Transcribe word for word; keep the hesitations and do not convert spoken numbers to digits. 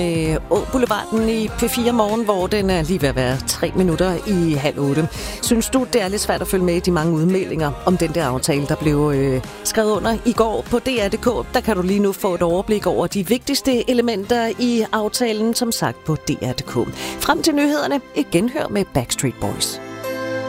Øh, Boulevarden i P fire Morgen, hvor den er lige ved at være tre minutter i halv otte. Synes du, det er lidt svært at følge med i de mange udmeldinger om den der aftale, der blev øh, skrevet under i går på D R punktum d k? Der kan du lige nu få et overblik over de vigtigste elementer i aftalen, som sagt på D R punktum d k. Frem til nyhederne, et genhør med Backstreet Boys.